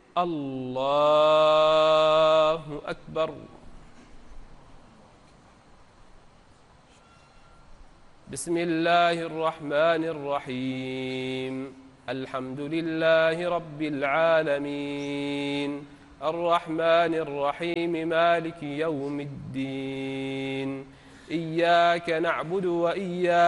الله أكبر. بسم الله الرحمن الرحيم. الحمد لله رب العالمين، الرحمن الرحيم، مالك يوم الدين، إياك نعبد وإياك